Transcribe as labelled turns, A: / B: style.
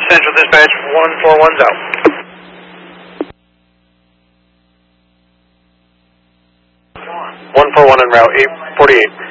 A: Central Dispatch, 141's out. 141 en route, 848.